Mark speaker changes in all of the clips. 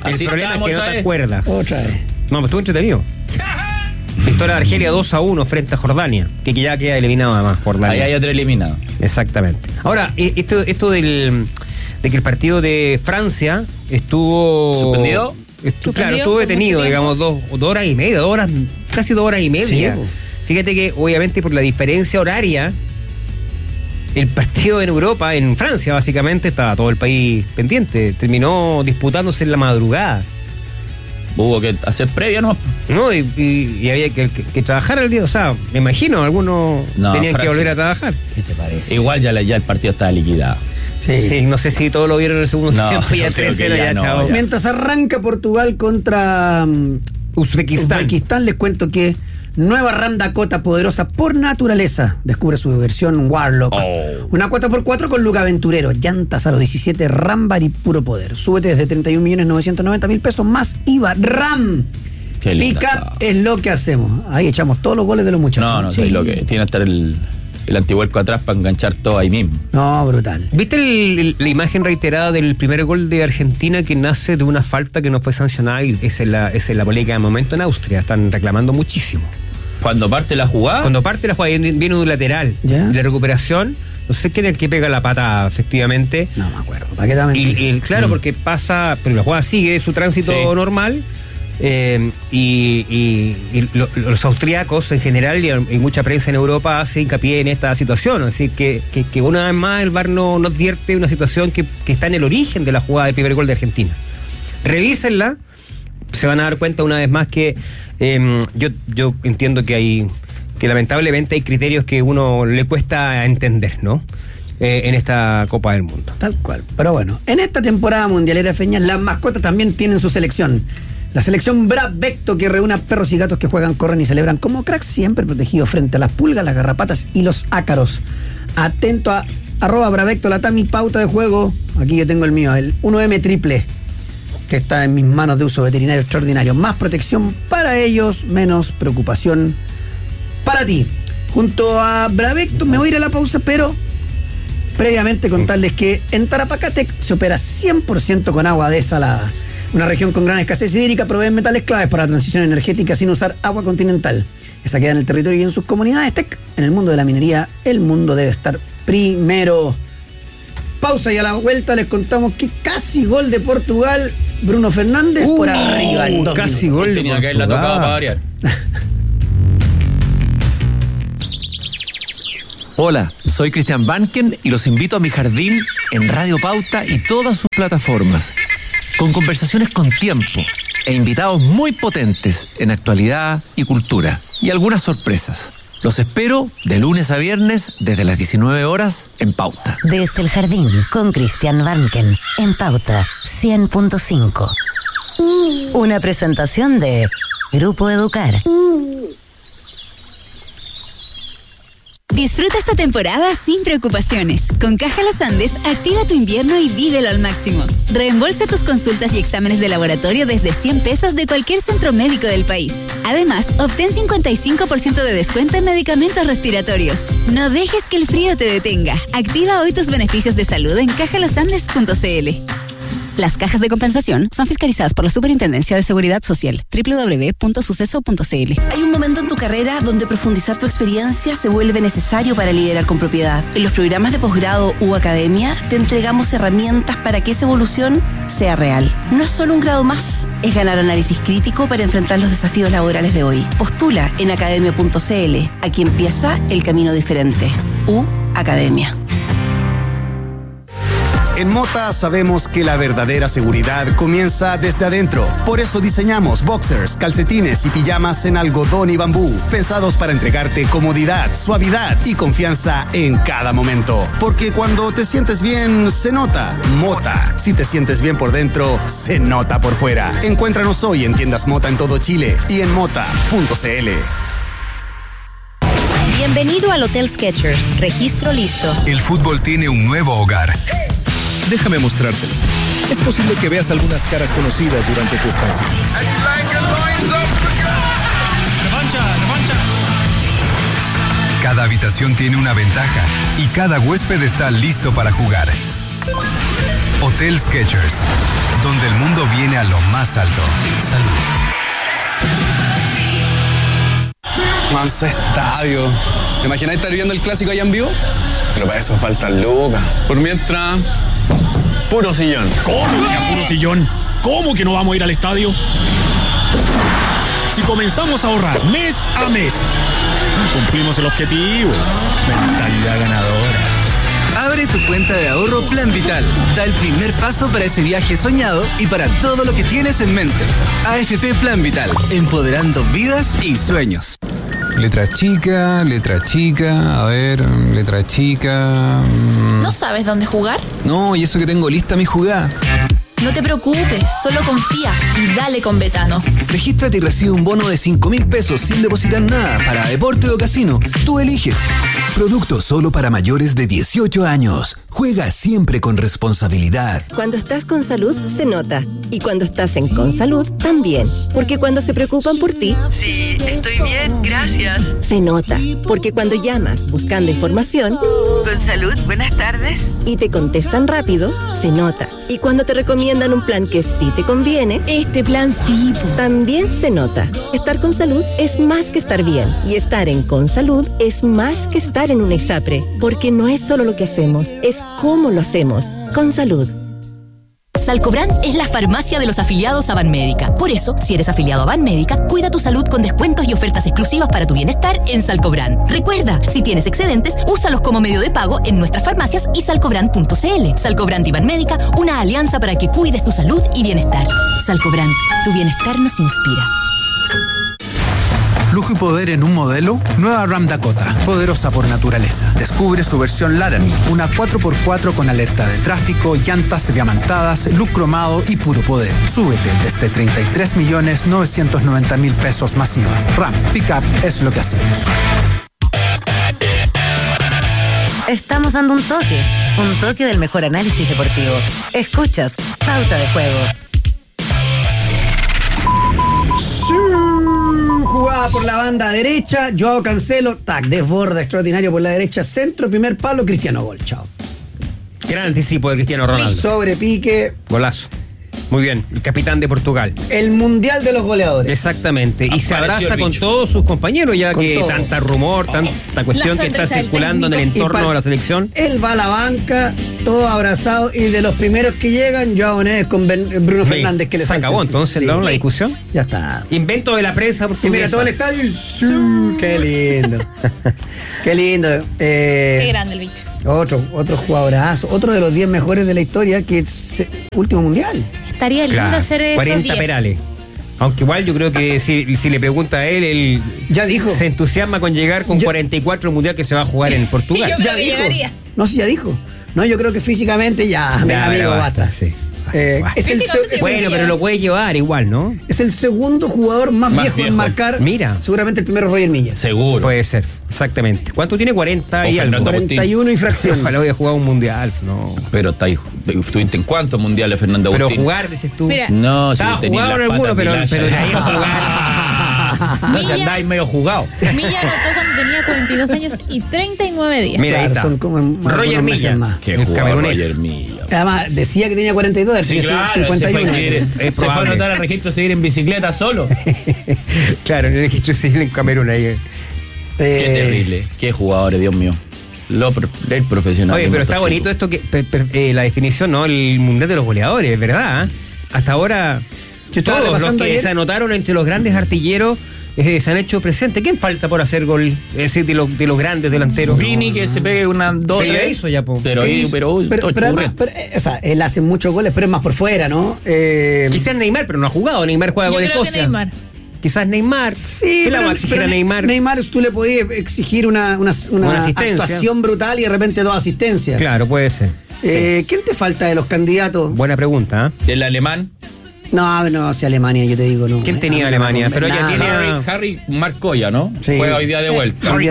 Speaker 1: El problema es que no te acuerdas.
Speaker 2: Otra vez.
Speaker 1: No, pero estuvo entretenido. Victoria de Argelia 2-1 frente a Jordania, que ya queda eliminado además Jordania.
Speaker 3: Ahí hay otro eliminado.
Speaker 1: Exactamente. Ahora, esto de que el partido de Francia estuvo...
Speaker 3: ¿Suspendido?
Speaker 1: Claro, estuvo detenido, digamos, 2 horas y media, casi 2 horas y media.
Speaker 2: Sí,
Speaker 1: fíjate que obviamente por la diferencia horaria, el partido en Europa, en Francia básicamente, estaba todo el país pendiente. Terminó disputándose en la madrugada.
Speaker 3: Hubo que hacer previa, ¿no?
Speaker 1: No, y había que trabajar el día. O sea, me imagino, algunos tenían
Speaker 3: Francia,
Speaker 1: que volver a trabajar.
Speaker 2: ¿Qué te parece?
Speaker 3: Igual ya el partido estaba liquidado.
Speaker 1: Sí, no sé si todos lo vieron en el segundo tiempo. Ya 3-0, ya, chao.
Speaker 2: Mientras arranca Portugal contra Uzbekistán, les cuento que nueva Ram Dakota poderosa por naturaleza. Descubre su versión Warlock. Una 4x4 con look aventurero. Llantas a los 17, Ram Bari puro poder. Súbete desde 31.990.000 pesos más IVA. Ram. Pick-up es lo que hacemos. Ahí echamos todos los goles de los muchachos.
Speaker 3: No, sí. Lo que tiene que estar el antivuelco atrás para enganchar todo ahí mismo.
Speaker 2: No, brutal.
Speaker 1: ¿Viste la imagen reiterada del primer gol de Argentina que nace de una falta que no fue sancionada? Y esa es la polémica de momento en Austria. Están reclamando muchísimo.
Speaker 3: Cuando parte la jugada,
Speaker 1: viene un lateral.
Speaker 2: ¿Ya?
Speaker 1: La recuperación, no sé quién es el que pega la pata, efectivamente.
Speaker 2: No me acuerdo. ¿Para qué también?
Speaker 1: Claro, porque pasa, pero la jugada sigue su tránsito normal. Los austríacos en general y mucha prensa en Europa hace hincapié en esta situación. Así que una vez más el VAR no advierte una situación que está en el origen de la jugada del primer gol de Argentina. Revísenla. Se van a dar cuenta una vez más que yo entiendo que lamentablemente hay criterios que uno le cuesta entender, ¿no? En esta Copa del Mundo.
Speaker 2: Tal cual. Pero bueno, en esta temporada mundialera de Feñas, las mascotas también tienen su selección. La selección Bravecto, que reúne a perros y gatos que juegan, corren y celebran como cracks, siempre protegidos frente a las pulgas, las garrapatas y los ácaros. Atento a @Bravecto, la Tami, pauta de juego. Aquí yo tengo el mío, el 1M triple, que está en mis manos de uso veterinario extraordinario. Más protección para ellos, menos preocupación para ti. Junto a Bravecto me voy a ir a la pausa, pero previamente contarles que en Tarapacá se opera 100% con agua desalada. Una región con gran escasez hídrica provee metales claves para la transición energética sin usar agua continental. Esa queda en el territorio y en sus comunidades. TEC, en el mundo de la minería, el mundo debe estar primero. Pausa y a la vuelta les contamos que casi gol de Portugal. Bruno Fernández por arriba.
Speaker 1: Casi gol de
Speaker 3: tenía que haberla tocado para variar.
Speaker 4: Hola, soy Cristian Banken y los invito a mi jardín en Radio Pauta y todas sus plataformas, con conversaciones con tiempo e invitados muy potentes en actualidad y cultura, y algunas sorpresas. Los espero de lunes a viernes desde las 19 horas en Pauta.
Speaker 5: Desde el jardín con Cristian Banken en Pauta 100.5. Una presentación de Grupo Educar.
Speaker 6: Disfruta esta temporada sin preocupaciones. Con Caja Los Andes, activa tu invierno y vívelo al máximo. Reembolsa tus consultas y exámenes de laboratorio desde 100 pesos de cualquier centro médico del país. Además, obtén 55% de descuento en medicamentos respiratorios. No dejes que el frío te detenga. Activa hoy tus beneficios de salud en cajalosandes.cl. Las cajas de compensación son fiscalizadas por la Superintendencia de Seguridad Social. www.suceso.cl.
Speaker 7: Hay un momento en tu carrera donde profundizar tu experiencia se vuelve necesario para liderar con propiedad. En los programas de posgrado u academia te entregamos herramientas para que esa evolución sea real. No es solo un grado más, es ganar análisis crítico para enfrentar los desafíos laborales de hoy. Postula en academia.cl. Aquí empieza el camino diferente. Academia.
Speaker 8: En Mota sabemos que la verdadera seguridad comienza desde adentro. Por eso diseñamos boxers, calcetines y pijamas en algodón y bambú, pensados para entregarte comodidad, suavidad y confianza en cada momento. Porque cuando te sientes bien, se nota. Mota. Si te sientes bien por dentro, se nota por fuera. Encuéntranos hoy en tiendas Mota en todo Chile y en mota.cl.
Speaker 9: Bienvenido al Hotel Skechers. Registro listo.
Speaker 10: El fútbol tiene un nuevo hogar. Déjame mostrártelo. Es posible que veas algunas caras conocidas durante tu estancia. Cada habitación tiene una ventaja y cada huésped está listo para jugar. Hotel Skechers. donde el mundo viene a lo más alto. Salud.
Speaker 11: Manso estadio. ¿Te imaginas estar viendo el clásico allá en vivo? Pero para eso faltan lucas. Por mientras, puro sillón.
Speaker 12: ¿Cómo que a puro sillón? ¿Cómo que no vamos a ir al estadio? Si comenzamos a ahorrar mes a mes, cumplimos el objetivo. Mentalidad ganadora.
Speaker 13: Abre tu cuenta de ahorro Plan Vital. Da el primer paso para ese viaje soñado y para todo lo que tienes en mente. AFP Plan Vital, empoderando vidas y sueños.
Speaker 10: Letra chica, a ver, letra chica.
Speaker 14: ¿No sabes dónde jugar?
Speaker 10: No, y eso que tengo lista mi jugada.
Speaker 14: No te preocupes, solo confía y dale con Betano.
Speaker 13: Regístrate y recibe un bono de 5.000 pesos sin depositar nada para deporte o casino. Tú eliges.
Speaker 15: Producto solo para mayores de 18 años. Juega siempre con responsabilidad.
Speaker 16: Cuando estás con salud, se nota. Y cuando estás en Consalud, también. Porque cuando se preocupan por ti...
Speaker 17: Sí, estoy bien, gracias.
Speaker 16: Se nota. Porque cuando llamas buscando información...
Speaker 17: Consalud, buenas tardes.
Speaker 16: Y te contestan rápido, se nota. Y cuando te recomiendan un plan que sí te conviene...
Speaker 14: Este plan sí.
Speaker 16: También se nota. Estar con salud es más que estar bien. Y estar en Consalud es más que estar en una ISAPRE. Porque no es solo lo que hacemos, es cómo lo hacemos. Consalud.
Speaker 18: Salcobran es la farmacia de los afiliados a Banmédica. Por eso, si eres afiliado a Banmédica, cuida tu salud con descuentos y ofertas exclusivas para tu bienestar en Salcobran. Recuerda, si tienes excedentes, úsalos como medio de pago en nuestras farmacias y salcobran.cl. Salcobran y Banmédica, una alianza para que cuides tu salud y bienestar. Salcobran, tu bienestar nos inspira.
Speaker 19: Lujo y poder en un modelo. Nueva Ram Dakota, poderosa por naturaleza. Descubre su versión Laramie, una 4x4 con alerta de tráfico, llantas diamantadas, look cromado y puro poder. Súbete desde 33.990.000 pesos masiva. Ram, pick-up es lo que hacemos.
Speaker 5: Estamos dando un toque del mejor análisis deportivo. Escuchas Pauta de Juego.
Speaker 2: Jugada por la banda derecha, Joao Cancelo, desborda extraordinario por la derecha, centro, primer palo, Cristiano, gol, chao.
Speaker 1: Gran anticipo de Cristiano Ronaldo.
Speaker 2: Sobre pique.
Speaker 1: Golazo. Muy bien, el capitán de Portugal.
Speaker 2: El mundial de los goleadores.
Speaker 1: Exactamente. Y se abraza con todos sus compañeros, ya que tanta rumor, tanta cuestión que está circulando en el entorno de la selección.
Speaker 2: Él va a la banca, todo abrazado, y de los primeros que llegan, Joao Neves con Bruno Fernández, que le
Speaker 1: se acabó entonces la discusión.
Speaker 2: Ya está.
Speaker 1: Invento de la prensa portuguesa.
Speaker 2: Y mira todo el estadio. Qué lindo. Qué lindo.
Speaker 14: Qué grande el bicho.
Speaker 2: Otro jugadorazo, otro de los 10 mejores de la historia, que es último mundial.
Speaker 14: Estaría lindo hacer esos
Speaker 1: 40 perales. Aunque igual yo creo que si le pregunta a él
Speaker 2: ya dijo.
Speaker 1: Se entusiasma con llegar con 44 mundial que se va a jugar en Portugal.
Speaker 2: Ya dijo. No, sí, ya dijo. No, yo creo que físicamente amigo, basta.
Speaker 1: Sí.
Speaker 2: Bueno,
Speaker 1: pero lo puede llevar igual, ¿no?
Speaker 2: Es el segundo jugador más viejo en marcar.
Speaker 1: Mira.
Speaker 2: Seguramente el primero es Roger Milla.
Speaker 3: Seguro.
Speaker 1: Puede ser, exactamente. ¿Cuánto tiene? 40 y algo.
Speaker 2: 41 y fracción.
Speaker 1: Ojalá hubiera jugado un mundial. No.
Speaker 3: Pero estuviste en cuántos mundiales, Fernando Agustín.
Speaker 1: Pero jugar, dices tú.
Speaker 14: Mira,
Speaker 3: no,
Speaker 1: estaba jugado en alguno, pero de ahí a jugar.
Speaker 3: No se andáis medio jugado.
Speaker 14: Milla anotó cuando tenía 42 años y 39 días.
Speaker 1: Mira, ahí está.
Speaker 2: Son como
Speaker 1: Roger Milla.
Speaker 3: Qué jugador Roger Milla.
Speaker 2: Además, decía que tenía 42,
Speaker 3: sí, claro, 51. Se fue a anotar al registro civil en bicicleta solo.
Speaker 1: Claro, en el registro civil en Camerún ahí.
Speaker 3: Qué terrible. Qué jugadores, Dios mío. El profesional.
Speaker 1: Oye, pero está bonito esto que la definición, ¿no? El mundial de los goleadores, ¿verdad? Hasta ahora, todos los que se anotaron entre los grandes artilleros se han hecho presentes. ¿Quién falta por hacer gol? Es decir, de los grandes delanteros.
Speaker 3: Vini, que se pegue una 2.
Speaker 1: Se le hizo ya, po.
Speaker 2: Pero él hace muchos goles, pero es más por fuera, ¿no?
Speaker 1: Quizás Neymar, pero no ha jugado. Neymar juega con Escocia. Quizás Neymar.
Speaker 2: Sí,
Speaker 1: ¿qué le vamos a exigir a Neymar?
Speaker 2: Neymar, tú le podías exigir una actuación brutal y de repente 2 asistencias.
Speaker 1: Claro, puede ser.
Speaker 2: ¿Quién te falta de los candidatos?
Speaker 1: Buena pregunta.
Speaker 3: El alemán.
Speaker 2: No, si Alemania, yo te digo, no.
Speaker 1: ¿Quién tenía Alemania? Pero ya tiene
Speaker 3: Harry Marcoya, ¿no?
Speaker 2: Sí.
Speaker 3: Juega hoy día de vuelta.
Speaker 1: Harry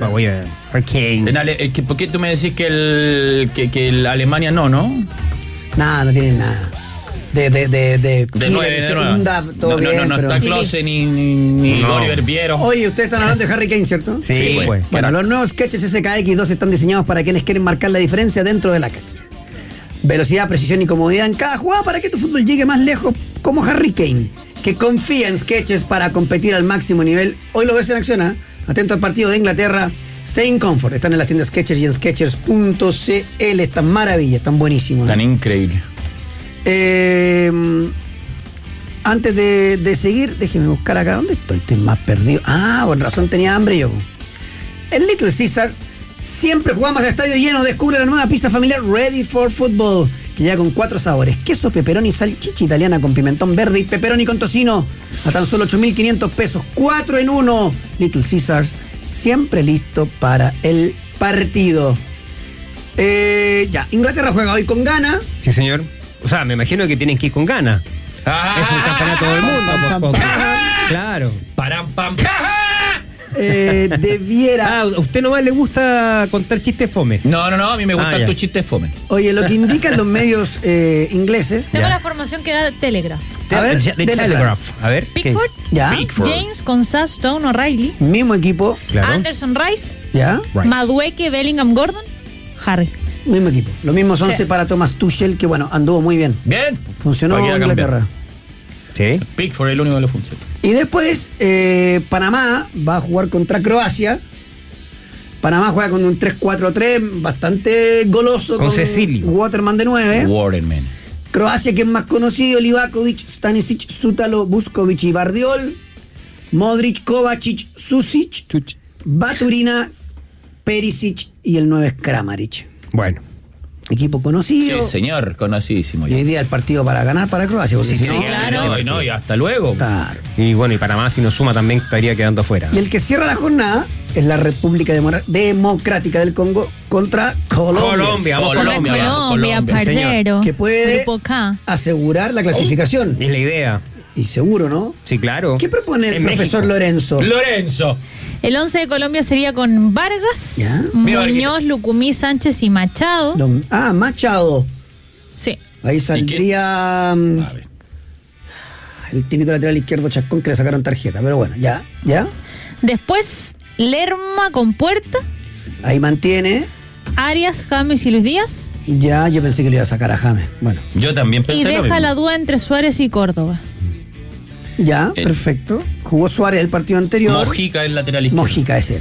Speaker 1: Kane.
Speaker 3: ¿Por qué tú me decís que el Alemania no?
Speaker 2: Nada, no tienen nada. De
Speaker 3: 9
Speaker 2: segunda, todo bien,
Speaker 3: no está Klose ni Oliver Viero.
Speaker 2: Oye, ustedes están hablando de Harry Kane, ¿cierto?
Speaker 1: Sí, pues.
Speaker 2: Bueno, los nuevos sketches SKX2 están diseñados para quienes quieren marcar la diferencia dentro de la cancha. Velocidad, precisión y comodidad en cada jugada para que tu fútbol llegue más lejos, como Harry Kane, que confía en Skechers para competir al máximo nivel. Hoy lo ves en acción, ¿eh? Atento al partido de Inglaterra. Stay in Comfort. Están en las tiendas Skechers y en Skechers.cl. Están maravillas, están buenísimos.
Speaker 3: Tan increíble.
Speaker 2: Antes de seguir, déjenme buscar acá. ¿Dónde estoy? Estoy más perdido. Por razón tenía hambre yo. En Little Caesar siempre jugamos al estadio lleno. Descubre la nueva pizza familiar Ready for Football, que llega con 4 sabores: queso, pepperoni, salchicha italiana con pimentón verde y pepperoni con tocino, a tan solo 8.500 pesos. 4 en 1. Little Caesars, siempre listo para el partido. Inglaterra juega hoy con Ghana.
Speaker 1: Sí, señor. O sea, me imagino que tienen que ir con Ghana. Es un campeonato del mundo. Claro.
Speaker 2: Debiera.
Speaker 1: ¿A usted nomás le gusta contar chistes fome?
Speaker 3: No, a mí me gustan tus chistes fome.
Speaker 2: Oye, lo que indican los medios ingleses.
Speaker 20: Tengo la formación que da Telegraph.
Speaker 2: A ver,
Speaker 1: Telegraph. A ver,
Speaker 20: Pickford.
Speaker 2: Pickford.
Speaker 20: James con Stone O'Reilly.
Speaker 2: Mismo equipo.
Speaker 20: Claro. Anderson Rice.
Speaker 2: Rice.
Speaker 20: Madueke, Bellingham, Gordon. Harry.
Speaker 2: Mismo equipo. Los mismos 11 para Thomas Tuchel, que anduvo muy bien.
Speaker 3: Bien.
Speaker 2: Funcionó en Inglaterra.
Speaker 1: Sí.
Speaker 3: Pickford es el único que le funciona.
Speaker 2: Y después, Panamá va a jugar contra Croacia. Panamá juega con un 3-4-3 bastante goloso.
Speaker 1: Con Cecilio.
Speaker 2: Waterman de 9.
Speaker 3: Waterman.
Speaker 2: Croacia, que es más conocido: Livakovic, Stanisic, Sútalo, Vuskovic y Bardiol. Modric, Kovacic, Susic, Baturina, Perisic y el 9 es Kramaric.
Speaker 1: Bueno.
Speaker 2: Equipo conocido.
Speaker 3: Sí, señor, conocidísimo.
Speaker 2: Y hoy día el partido para ganar para Croacia. Porque si no,
Speaker 3: claro. Y hasta luego.
Speaker 2: Claro.
Speaker 1: Y bueno, y Panamá, si no suma, también estaría quedando fuera.
Speaker 2: Y el que cierra la jornada es la República Democrática del Congo contra Colombia.
Speaker 20: Colombia, parcero.
Speaker 2: Que puede
Speaker 20: Grupo K.
Speaker 2: asegurar la clasificación.
Speaker 1: Es la idea.
Speaker 2: Y seguro, ¿no?
Speaker 1: Sí, claro.
Speaker 2: ¿Qué propone el profesor
Speaker 1: México?
Speaker 2: Lorenzo?
Speaker 20: El 11 de Colombia sería con Vargas, Muñoz, Lucumí, Sánchez y Machado.
Speaker 2: Machado.
Speaker 20: Sí.
Speaker 2: Ahí saldría el típico lateral izquierdo Chascón, que le sacaron tarjeta. Pero bueno, ya.
Speaker 20: Después, Lerma con Puerta.
Speaker 2: Ahí mantiene.
Speaker 20: Arias, James y Luis Díaz.
Speaker 2: Ya, yo pensé que le iba a sacar a James. Bueno.
Speaker 3: Yo también pensé
Speaker 20: y
Speaker 3: lo
Speaker 20: deja
Speaker 3: mismo.
Speaker 20: la duda entre Suárez y Córdoba.
Speaker 2: Ya, perfecto. Jugó Suárez el partido anterior.
Speaker 3: Mojica el lateral izquierdo.
Speaker 2: Mojica, ese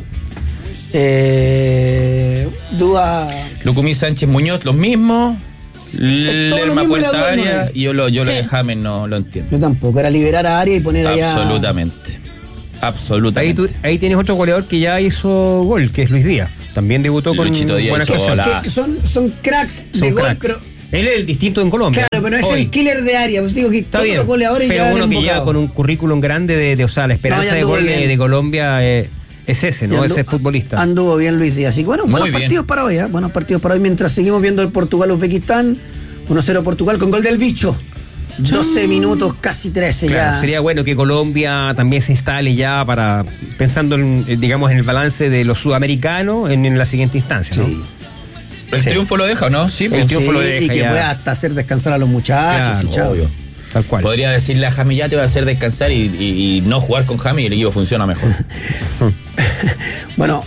Speaker 2: era. Duda.
Speaker 3: Lucumí, Sánchez, Muñoz, los mismos. Lerma, Puerta, Arias. Y yo lo de James no lo entiendo.
Speaker 2: Yo tampoco. Era liberar a Arias y poner allá.
Speaker 3: Absolutamente.
Speaker 1: Ahí tienes otro goleador que ya hizo gol, que es Luis Díaz. También debutó con
Speaker 3: Luchito Díaz
Speaker 1: buena
Speaker 3: hizo
Speaker 2: son cracks de gol, pero
Speaker 1: él es el distinto en Colombia.
Speaker 2: Claro, pero no es el killer de área. Pues digo que
Speaker 1: está
Speaker 2: todos
Speaker 1: bien,
Speaker 2: los goleadores
Speaker 1: pero
Speaker 2: ya
Speaker 1: uno que llega con un currículum grande de o sea, la esperanza de gol de Colombia es ese, ¿no? Ese futbolista.
Speaker 2: Anduvo bien Luis Díaz. Y bueno, buenos partidos para hoy, Buenos partidos para hoy mientras seguimos viendo el Portugal-Uzbekistán. 1-0 Portugal con gol del bicho. 12 minutos, casi 13
Speaker 1: claro,
Speaker 2: ya.
Speaker 1: Sería bueno que Colombia también se instale ya para pensando en, digamos, en el balance de los sudamericanos en la siguiente instancia, ¿no?
Speaker 2: Sí.
Speaker 3: ¿El triunfo lo deja o no? Sí,
Speaker 1: el triunfo lo deja.
Speaker 2: Y que pueda hasta hacer descansar a los muchachos.
Speaker 1: Claro,
Speaker 2: y chao.
Speaker 1: obvio. Tal cual.
Speaker 3: Podría decirle a James, ya te va a hacer descansar y no jugar con James y el equipo funciona mejor.
Speaker 2: Bueno,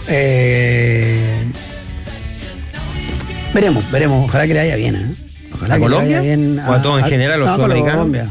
Speaker 2: veremos. Ojalá que le vaya bien, Ojalá
Speaker 1: ¿A
Speaker 2: que
Speaker 1: Colombia?
Speaker 2: Le vaya bien
Speaker 1: ¿O a todos en general, a los sudamericanos?
Speaker 2: Colombia.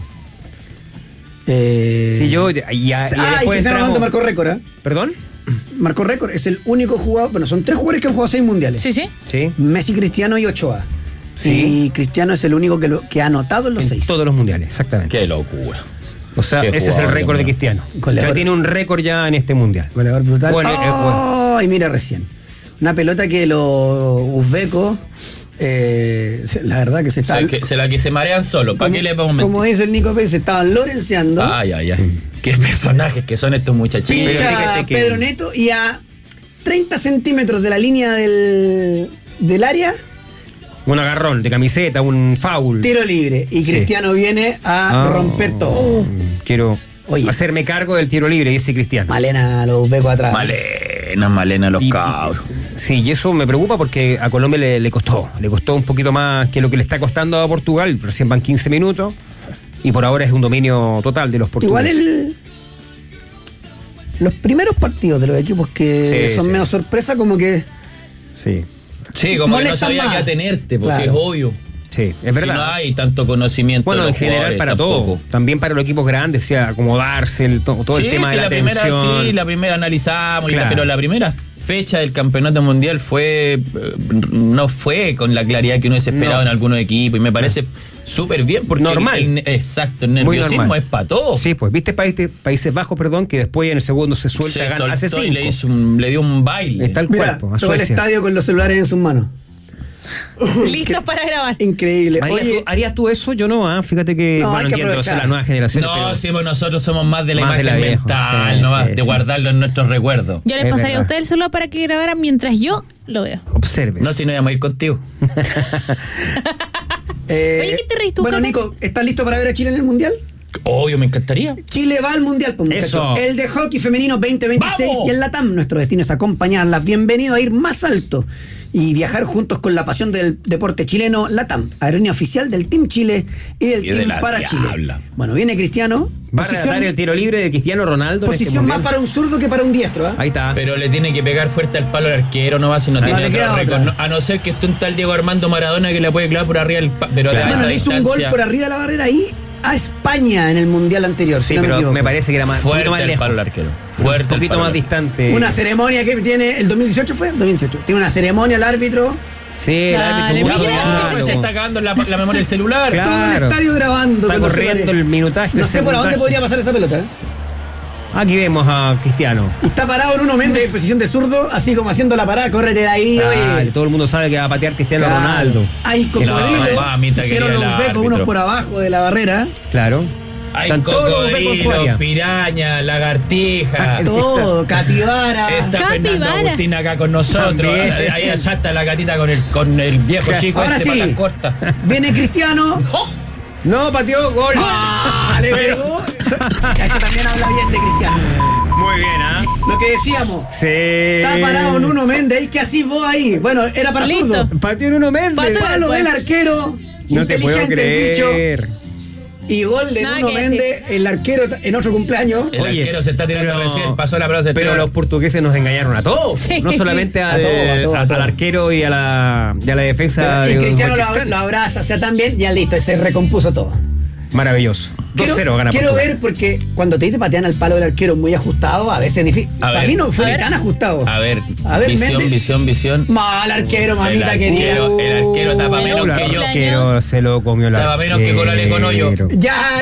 Speaker 1: Sí, yo. Y después
Speaker 2: Cristiano Ronaldo marcó récord,
Speaker 1: ¿Perdón?
Speaker 2: Marcó récord. Es el único jugador. Bueno, son 3 jugadores que han jugado 6 mundiales.
Speaker 20: Sí.
Speaker 2: Messi, Cristiano y Ochoa.
Speaker 1: Sí.
Speaker 2: Y Cristiano es el único que ha anotado en los 6.
Speaker 1: Todos los mundiales, exactamente.
Speaker 3: Qué locura.
Speaker 1: O sea, ese es el récord de Cristiano. Ya tiene un récord ya en este mundial.
Speaker 2: Goleador brutal.
Speaker 1: Bueno,
Speaker 2: y mira recién. Una pelota que los uzbecos, la verdad que se está.
Speaker 3: Que se marean solo. ¿Para qué le vamos a mentir?
Speaker 2: Como dice el Nico Pérez, se estaban lorenceando.
Speaker 3: Ay. Qué personajes que son estos muchachitos.
Speaker 2: Pincha Pedro Neto y a 30 centímetros de la línea del área.
Speaker 1: Un agarrón de camiseta, un foul.
Speaker 2: Tiro libre. Y Cristiano viene a romper todo.
Speaker 1: Quiero hacerme cargo del tiro libre, dice Cristiano.
Speaker 2: Malena los uzbecos atrás.
Speaker 3: Malena los cabros.
Speaker 1: Sí, y eso me preocupa porque a Colombia le costó un poquito más que lo que le está costando a Portugal. Recién van 15 minutos y por ahora es un dominio total de los portugueses.
Speaker 2: Igual los primeros partidos de los equipos que son medio sorpresa, como que
Speaker 1: sí,
Speaker 3: como que no sabía qué atenerte, pues claro. Sí, es obvio.
Speaker 1: Sí, es verdad.
Speaker 3: Si no hay tanto conocimiento.
Speaker 1: Bueno, en general para todo. También para los equipos grandes, o sea, acomodarse, todo el tema de la tensión.
Speaker 3: Sí, la primera analizamos,
Speaker 1: Claro.
Speaker 3: pero la primera fecha del campeonato mundial no fue con la claridad que uno se esperaba en algunos equipos, y me parece súper bien porque
Speaker 1: normal.
Speaker 3: Exacto, el nerviosismo es para todos.
Speaker 1: Sí, pues viste Países Bajos, que después en el segundo se suelta, hace 5.
Speaker 3: Le dio un baile.
Speaker 1: Está el cuerpo.
Speaker 2: Todo el estadio con los celulares en sus manos.
Speaker 20: Listos para grabar.
Speaker 2: Increíble.
Speaker 1: ¿Harías tú eso? Yo no, fíjate que entiendo, la nueva generación.
Speaker 3: No, sí, pues nosotros somos más de la imagen mental, de guardarlo en nuestros recuerdos.
Speaker 20: Yo les pasaría a ustedes el celular para que grabaran mientras yo lo veo.
Speaker 1: Observes.
Speaker 3: No, si no íbamos a ir contigo.
Speaker 20: Oye, ¿qué te reís tú?
Speaker 2: Bueno, Nico, ¿estás listo para ver a Chile en el Mundial?
Speaker 3: Obvio, me encantaría.
Speaker 2: Chile va al Mundial, pues, muchachos. El de hockey femenino 2026
Speaker 3: ¡Vamos!
Speaker 2: Y el LATAM. Nuestro destino es acompañarlas. Bienvenido a ir más alto y viajar juntos con la pasión del deporte chileno. LATAM, aerolínea oficial del Team Chile y del Team para Chile. Bueno, viene Cristiano.
Speaker 1: Va a relatar el tiro libre de Cristiano Ronaldo.
Speaker 2: Posición más para un zurdo que para un diestro.
Speaker 1: Ahí está.
Speaker 3: Pero le tiene que pegar fuerte al palo al arquero, no va, si no tiene otro récord. A no ser que esté un tal Diego Armando Maradona que le puede clavar por arriba el pero
Speaker 2: le hizo un gol por arriba de la barrera ahí a España en el Mundial anterior.
Speaker 1: Sí, pero me parece que era más
Speaker 3: fuerte
Speaker 1: más
Speaker 3: el
Speaker 1: lejos.
Speaker 3: palo al arquero. Fuerte,
Speaker 1: un poquito más distante.
Speaker 2: Una ceremonia que tiene el 2018 fue 2018. Tiene una ceremonia el árbitro.
Speaker 1: Sí, el árbitro
Speaker 3: se está acabando la memoria del celular.
Speaker 2: Claro. Todo el estadio grabando.
Speaker 1: Está corriendo el minutaje.
Speaker 2: No sé por dónde podría pasar esa pelota.
Speaker 1: Aquí vemos a Cristiano.
Speaker 2: Y está parado Nuno Méndez en posición de zurdo, así como haciendo la parada, córrete de ahí.
Speaker 1: Claro, todo el mundo sabe que va a patear Cristiano Ronaldo.
Speaker 2: Hay cocodrilos, hicieron los becos unos por abajo de la barrera.
Speaker 1: Claro.
Speaker 3: Hay cocodrilos, piraña, lagartija.
Speaker 2: Todo, capibara.
Speaker 3: Está Fernando Agustín acá con nosotros. Ahí allá está la gatita con el viejo chico.
Speaker 2: Ahora sí,
Speaker 3: patas cortas.
Speaker 2: Viene Cristiano.
Speaker 1: No, pateó, gol.
Speaker 2: Le pegó. Eso también habla bien de Cristiano.
Speaker 1: Muy bien, ¿ah?
Speaker 2: Lo que decíamos.
Speaker 1: Sí.
Speaker 2: Está parado Nuno Méndez. ¿Qué así vos ahí? Bueno, era para zurdo.
Speaker 1: Pateó Nuno Méndez.
Speaker 2: Palo del arquero.
Speaker 1: No te puedo creer.
Speaker 2: El bicho. Y gol de Nuno Méndez, el arquero en otro cumpleaños.
Speaker 3: El arquero se está tirando recién, pasó la pelota.
Speaker 1: Pero los portugueses nos engañaron a todos. Sí. No solamente al arquero y a la defensa.
Speaker 2: Y Cristiano lo abraza, o sea, también, ya listo, se recompuso todo.
Speaker 1: Maravilloso. 2-0 gana
Speaker 2: Quiero
Speaker 1: Portugal.
Speaker 2: ver, porque cuando te patean al palo del arquero muy ajustado, a veces es difícil. Para mí no fue tan ajustado.
Speaker 3: A ver,
Speaker 2: Méndez.
Speaker 3: visión.
Speaker 2: Mal arquero, mamita querida.
Speaker 3: El arquero tapa menos que yo.
Speaker 1: El arquero se lo comió la.
Speaker 3: Tapa menos que Colale con hoyo.
Speaker 2: Ya.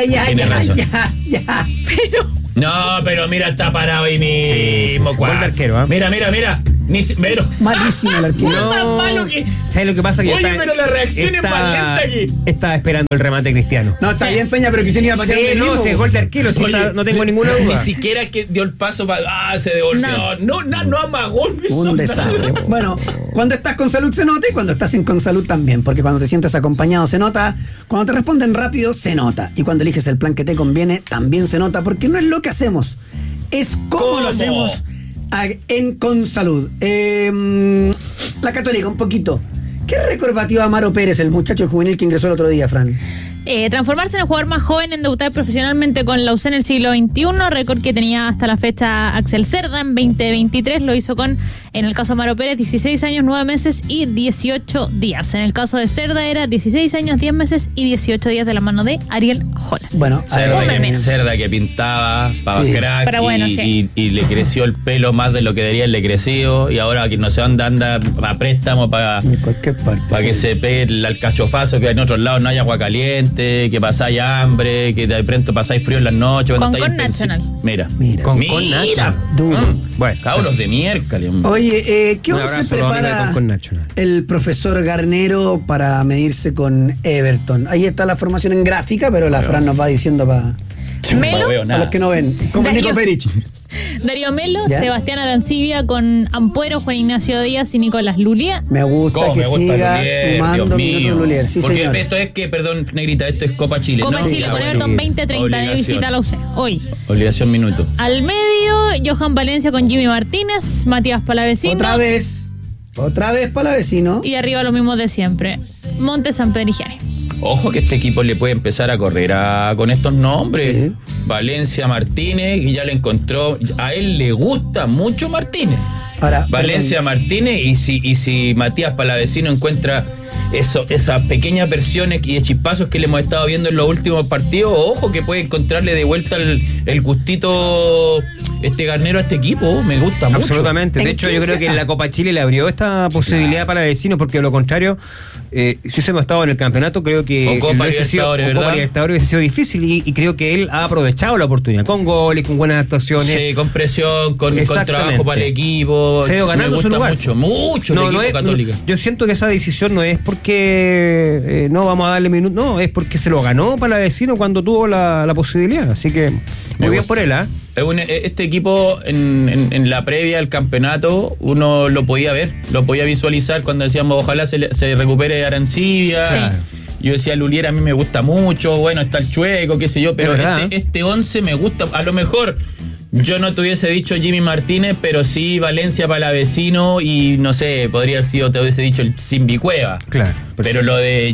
Speaker 2: Pero.
Speaker 3: No, pero mira, está parado ahí mismo.
Speaker 1: Sí. Buen arquero, ¿eh?
Speaker 3: Mira. Pero.
Speaker 2: Malísimo el arquero.
Speaker 3: No, más malo que.
Speaker 1: ¿Sabes lo que pasa? Que
Speaker 3: Oye, pero la reacción es más lenta aquí.
Speaker 1: Estaba esperando el remate Cristiano.
Speaker 2: No, está bien, Peña, pero Cristiano iba a patear.
Speaker 1: Sí, no, se gol de arquero, no tengo ninguna duda.
Speaker 3: Ni siquiera que dio el paso para. Se devolvió. No amagó.
Speaker 2: Un desastre. Bueno, cuando estás con salud se nota y cuando estás sin con salud también. Porque cuando te sientes acompañado se nota. Cuando te responden rápido se nota. Y cuando eliges el plan que te conviene también se nota. Porque no es lo que hacemos, es cómo lo hacemos en Consalud. La Católica, un poquito. ¿Qué récord batió Amaro Pérez, el muchacho juvenil que ingresó el otro día, Fran?
Speaker 20: Transformarse en el jugador más joven en debutar profesionalmente con la UC en el siglo XXI, récord que tenía hasta la fecha Axel Cerda en 2023, lo hizo con, en el caso de Amaro Pérez, 16 años, 9 meses y 18 días. En el caso de Cerda era 16 años, 10 meses y 18 días de la mano de Ariel Holland.
Speaker 2: Bueno,
Speaker 3: Cerda que pintaba, para crack,
Speaker 20: pero bueno,
Speaker 3: y le creció el pelo más de lo que debería haberle crecido, y ahora que no sé dónde anda a préstamo para que se pegue el alcachofazo, que en otros lados no haya agua caliente, que pasáis hambre, que de pronto pasáis frío en las noches.
Speaker 20: Con National.
Speaker 3: Mira.
Speaker 1: Con National.
Speaker 2: Duro.
Speaker 3: Bueno, cabros de miércoles.
Speaker 2: Oye, ¿qué once prepara el profesor Garnero para medirse con Everton? Ahí está la formación en gráfica, pero la Fran nos va diciendo para los que no ven. Como Nico Perich.
Speaker 20: Darío Melo, Sebastián Arancibia con Ampuero, Juan Ignacio Díaz y Nicolás Lulia.
Speaker 2: Me gusta que siga sumando minutos Lulier. Sí,
Speaker 3: porque
Speaker 2: señor.
Speaker 3: Esto es que, perdón, Negrita, esto es Copa Chile.
Speaker 20: Copa Chile con Everton 2030 de visita a la UC. Hoy.
Speaker 3: Obligación minuto.
Speaker 20: Al medio, Johan Valencia con Jimmy Martínez, Matías Palavecino.
Speaker 2: Otra vez Palavecino.
Speaker 20: Y arriba lo mismo de siempre. Montes San Pedrigiani.
Speaker 3: Ojo que este equipo le puede empezar a correr con estos nombres. Sí. Valencia, Martínez, y ya le encontró. A él le gusta mucho Martínez. Valencia Martínez, y si Matías Palavecino encuentra esas pequeñas versiones y chispazos que le hemos estado viendo en los últimos partidos, ojo que puede encontrarle de vuelta el gustito Garnero a este equipo. Me gusta mucho.
Speaker 1: Absolutamente. De hecho, yo creo que en la Copa Chile le abrió esta posibilidad para vecinos, porque de lo contrario, si hubiésemos estado en el campeonato, creo que
Speaker 3: Copa Libertadores
Speaker 1: hubiese sido difícil, y creo que él ha aprovechado la oportunidad, con goles, con buenas actuaciones.
Speaker 3: Sí, con presión, con trabajo para el equipo.
Speaker 1: Se ha ido ganando su lugar.
Speaker 3: Mucho el equipo Católica.
Speaker 1: Yo siento que esa decisión no es porque no vamos a darle minutos, no, es porque se lo ganó para vecino cuando tuvo la posibilidad. Así que muy bien por él, ¿ah?
Speaker 3: Este equipo en la previa al campeonato uno lo podía ver, lo podía visualizar cuando decíamos ojalá se recupere Arancibia. Sí. Yo decía Lulier a mí me gusta mucho, bueno, está el Chueco, qué sé yo, pero este 11 me gusta. A lo mejor yo no te hubiese dicho Jimmy Martínez, pero sí Valencia Palavecino, y no sé, podría haber sido, te hubiese dicho el Simbi Cueva.
Speaker 1: Claro.
Speaker 3: Pero lo de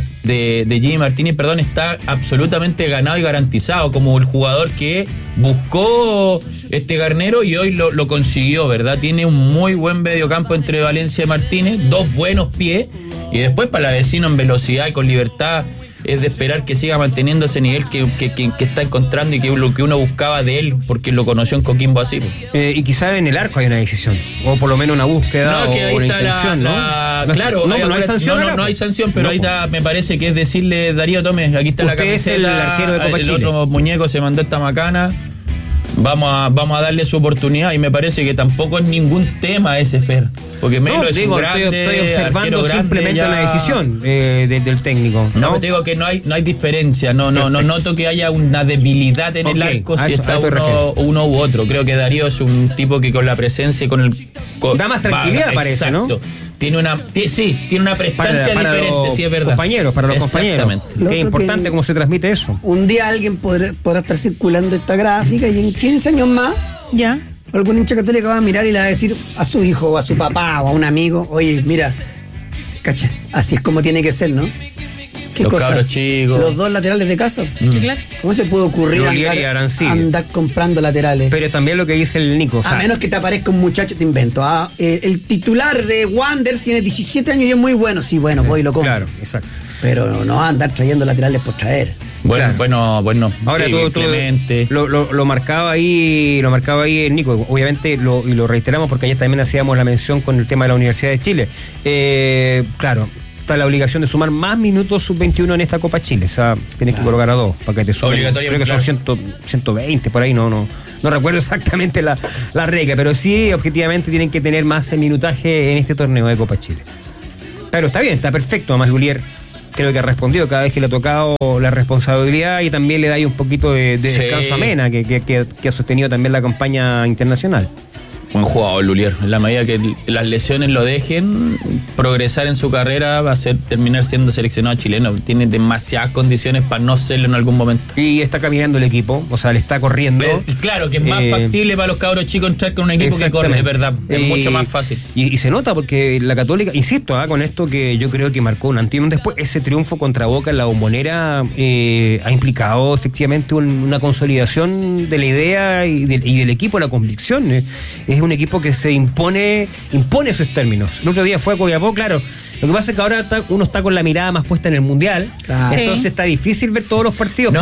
Speaker 3: Jimmy Martínez, está absolutamente ganado y garantizado como el jugador que buscó Garnero, y hoy lo consiguió, ¿verdad? Tiene un muy buen mediocampo entre Valencia y Martínez, dos buenos pies, y después Palavecino en velocidad y con libertad. Es de esperar que siga manteniendo ese nivel que está encontrando, y que lo que uno buscaba de él, porque lo conoció en Coquimbo así.
Speaker 1: Y quizá en el arco hay una decisión, o por lo menos una búsqueda,
Speaker 3: que ahí
Speaker 1: o una
Speaker 3: está
Speaker 1: intención,
Speaker 3: claro,
Speaker 1: no hay sanción.
Speaker 3: No hay sanción, pero ahí está, me parece que es decirle, Darío, tome, aquí está la camiseta,
Speaker 1: es el arquero de Copa Chile.
Speaker 3: El otro muñeco se mandó esta macana. Vamos a darle su oportunidad, y me parece que tampoco es ningún tema ese, Fer, porque Melo es un grande,
Speaker 1: estoy observando simplemente una decisión del técnico.
Speaker 3: No, te digo que no hay diferencia, no noto que haya una debilidad en el arco si está uno u otro. Creo que Darío es un tipo que con la presencia y
Speaker 1: da más tranquilidad, parece, ¿no?
Speaker 3: Tiene una prestancia diferente, sí, es verdad.
Speaker 1: Para los compañeros. Qué importante cómo se transmite eso.
Speaker 2: Un día alguien podrá estar circulando esta gráfica, y en 15 años más,
Speaker 20: ya,
Speaker 2: algún hincha católico va a mirar y le va a decir a su hijo, o a su papá, o a un amigo, oye, mira, cacha, así es como tiene que ser, ¿no? ¿Qué
Speaker 3: los
Speaker 2: cosa?
Speaker 3: Cabros chicos.
Speaker 2: Los dos laterales de casa.
Speaker 20: Sí, claro.
Speaker 2: ¿Cómo se puede ocurrir andar comprando laterales?
Speaker 1: Pero también lo que dice el Nico.
Speaker 2: A menos que te aparezca un muchacho, te invento. El titular de Wanderers tiene 17 años y es muy bueno. Sí, bueno, voy y lo compro.
Speaker 1: Claro, exacto.
Speaker 2: Pero no va a andar trayendo laterales por traer.
Speaker 3: Bueno.
Speaker 1: Ahora
Speaker 3: sí,
Speaker 1: tú lo marcaba ahí el Nico, obviamente, y lo reiteramos porque ayer también hacíamos la mención con el tema de la Universidad de Chile. Claro, está la obligación de sumar más minutos sub-21 en esta Copa Chile. O sea, tienes que colocar a dos para que te sumen. Creo que son 120 por ahí, no recuerdo exactamente la regla, pero sí, objetivamente tienen que tener más minutaje en este torneo de Copa Chile. Pero está bien, está perfecto. Además, Lulier creo que ha respondido cada vez que le ha tocado la responsabilidad, y también le da ahí un poquito de descanso a Mena, que ha sostenido también la campaña internacional.
Speaker 3: Buen jugador Lulier, en la medida que las lesiones lo dejen progresar en su carrera, va a terminar siendo seleccionado chileno. Tiene demasiadas condiciones para no serlo en algún momento.
Speaker 1: Y está caminando el equipo, o sea, le está corriendo.
Speaker 3: Claro, que es más factible para los cabros chicos entrar con un equipo que corre, es verdad, es mucho más fácil.
Speaker 1: Y se nota porque la Católica, insisto, con esto que yo creo que marcó un antes y un después, ese triunfo contra Boca en la Bombonera ha implicado efectivamente una consolidación de la idea y del equipo, la convicción. Es un equipo que se impone esos términos. El otro día fue a Copiapó, claro. Lo que pasa es que ahora uno está con la mirada más puesta en el Mundial, entonces está difícil ver todos los partidos.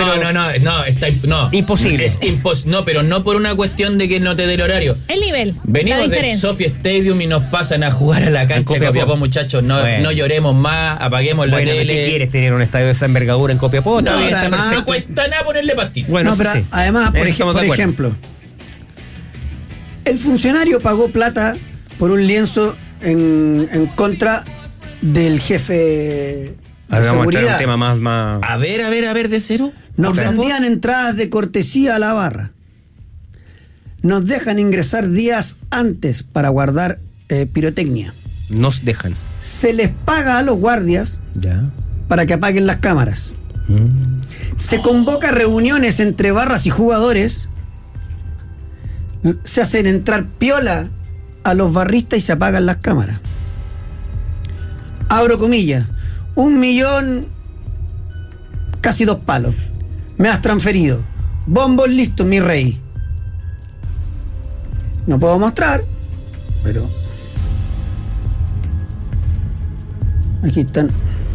Speaker 1: Imposible.
Speaker 3: No, pero no por una cuestión de que no te dé el horario.
Speaker 20: El nivel.
Speaker 3: Venimos del Sophie Stadium y nos pasan a jugar a la cancha de Copiapó, muchachos. No lloremos más, apaguemos la tele.
Speaker 1: ¿Qué quieres tener un estadio de esa envergadura en Copiapó?
Speaker 3: No cuesta nada ponerle pastito.
Speaker 2: Bueno, pero sí. Además, por ejemplo, el funcionario pagó plata por un lienzo en contra del jefe de seguridad.
Speaker 1: Un tema más.
Speaker 3: A ver, de cero.
Speaker 2: Nos vendían entradas de cortesía a la barra. Nos dejan ingresar días antes para guardar pirotecnia.
Speaker 1: Nos dejan.
Speaker 2: Se les paga a los guardias para que apaguen las cámaras. Se convoca reuniones entre barras y jugadores. Se hacen entrar piola a los barristas y se apagan las cámaras. Abro comillas, 1 millón, casi 2 palos. Me has transferido. Bombos listos, mi rey. No puedo mostrar, pero aquí están.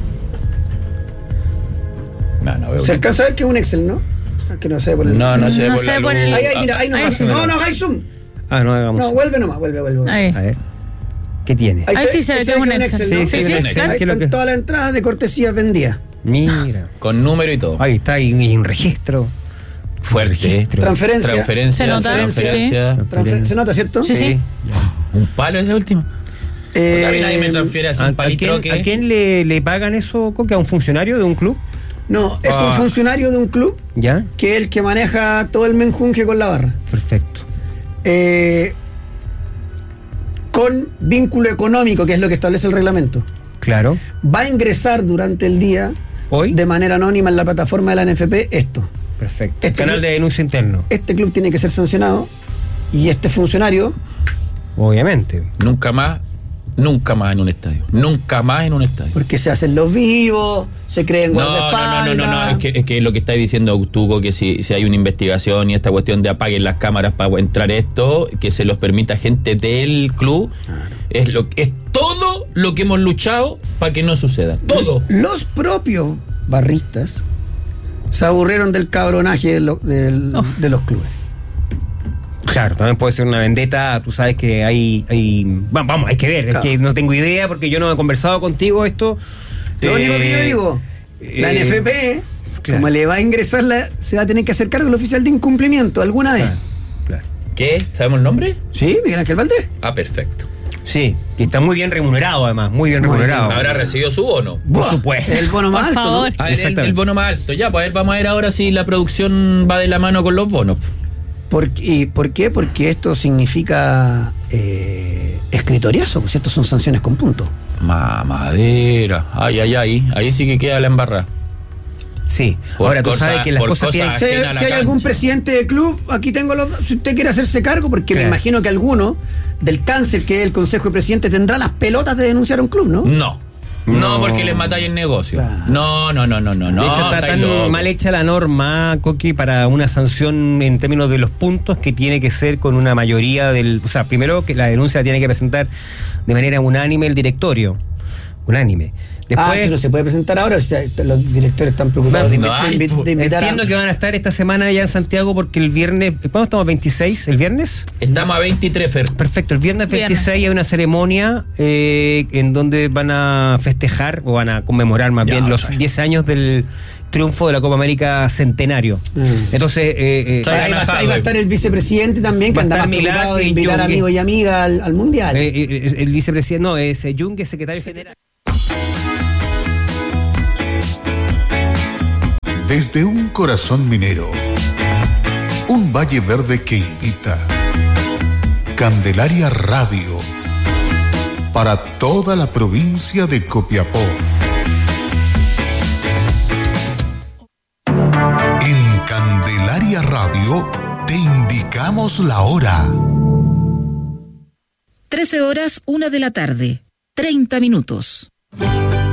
Speaker 3: No veo.
Speaker 2: Se alcanza a ver que es un Excel, ¿no? Que no sé por el...
Speaker 3: No se ve por la luz.
Speaker 2: Ahí, mira, ahí nomás. No, hagáis zoom.
Speaker 1: No hagamos.
Speaker 2: No, vuelve nomás, vuelve.
Speaker 20: Ahí.
Speaker 1: A ver. ¿Qué tiene?
Speaker 20: Ahí sí se ve que es un Excel.
Speaker 2: ¿no?
Speaker 1: Sí,
Speaker 2: Ahí están todas las entradas de cortesías vendidas.
Speaker 1: Mira.
Speaker 3: Con número y todo.
Speaker 1: Ahí está, hay un registro.
Speaker 3: Fuerte.
Speaker 2: Transferencia.
Speaker 20: Se nota.
Speaker 2: Se nota, ¿cierto?
Speaker 20: Sí.
Speaker 3: Un palo es el último. Porque a mí nadie me transfiere así un palito.
Speaker 1: ¿A quién le pagan eso, Coque? ¿A un funcionario de un club?
Speaker 2: No, es un funcionario de un club.
Speaker 1: ¿Ya?
Speaker 2: Que es el que maneja todo el menjunje con la barra.
Speaker 1: Perfecto.
Speaker 2: Con vínculo económico, que es lo que establece el reglamento.
Speaker 1: Claro.
Speaker 2: Va a ingresar durante el día,
Speaker 1: ¿hoy?
Speaker 2: De manera anónima en la plataforma de la NFP, esto.
Speaker 1: Perfecto. Canal de denuncia interno.
Speaker 2: Este club tiene que ser sancionado y este funcionario...
Speaker 1: Obviamente.
Speaker 3: Nunca más en un estadio. Nunca más en un estadio.
Speaker 2: Porque se hacen los vivos, se creen guardaespaldas.
Speaker 3: No. Es que lo que está diciendo Tuco, que si hay una investigación y esta cuestión de apaguen las cámaras para entrar esto, que se los permita gente del club, claro. Es todo lo que hemos luchado para que no suceda. Todo.
Speaker 2: Los propios barristas se aburrieron del cabronaje de los clubes.
Speaker 1: Claro, también puede ser una vendetta. Tú sabes que hay vamos, hay que ver. Claro. Es que no tengo idea porque yo no he conversado contigo esto.
Speaker 2: Lo único que yo digo, la NFP, claro, como le va a ingresar, se va a tener que hacer cargo el oficial de incumplimiento alguna vez.
Speaker 1: Claro.
Speaker 3: ¿Qué? ¿Sabemos el nombre?
Speaker 2: Sí, Miguel Ángel Valdés.
Speaker 3: Perfecto.
Speaker 1: Sí, que está muy bien remunerado además, muy bien remunerado.
Speaker 3: Habrá recibido su bono.
Speaker 1: Por supuesto.
Speaker 2: El bono más alto, ¿no?
Speaker 3: A ver, el bono más alto. Ya, pues vamos a ver ahora si la producción va de la mano con los bonos.
Speaker 2: ¿Por qué? Porque esto significa escritoriazo, pues estos son sanciones con punto.
Speaker 3: Mamadera. Ahí sí que queda la embarrada.
Speaker 1: Sí. Ahora tú sabes que las cosas tienen...
Speaker 2: Si hay algún presidente de club, aquí tengo los... Si usted quiere hacerse cargo, porque claro, me imagino que alguno del cáncer que es el Consejo de Presidentes tendrá las pelotas de denunciar a un club, ¿no?
Speaker 3: No, porque les matáis el negocio. Claro. No.
Speaker 1: De hecho, está tan mal hecha la norma, Coqui, para una sanción en términos de los puntos, que tiene que ser con una mayoría del... O sea, primero que la denuncia tiene que presentar de manera unánime el directorio. Unánime. Después,
Speaker 2: si no se puede presentar ahora, o sea, los directores están preocupados de invitar.
Speaker 1: Entiendo que van a estar esta semana ya en Santiago porque el viernes, ¿cuándo estamos? ¿26? ¿El viernes?
Speaker 3: Estamos a 23, Fer.
Speaker 1: Perfecto, el viernes 26 hay una ceremonia en donde van a festejar o van a conmemorar más bien los 10 años del triunfo de la Copa América Centenario. Entonces
Speaker 2: ahí va a estar el vicepresidente también, que anda preocupado de invitar amigos y amigas al Mundial.
Speaker 1: El vicepresidente, no, es Jung, es secretario general.
Speaker 21: Desde un corazón minero, un valle verde que invita. Candelaria Radio, para toda la provincia de Copiapó. En Candelaria Radio te indicamos la hora.
Speaker 22: 13 horas, 1 de la tarde, 30 minutos.